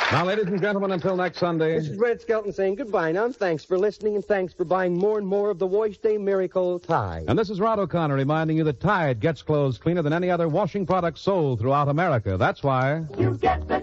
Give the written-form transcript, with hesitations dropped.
Now, ladies and gentlemen, until next Sunday. This is Red Skelton saying goodbye now, and thanks for listening, and thanks for buying more and more of the Wash Day Miracle Tide. And this is Rod O'Connor reminding you that Tide gets clothes cleaner than any other washing product sold throughout America. That's why... You get the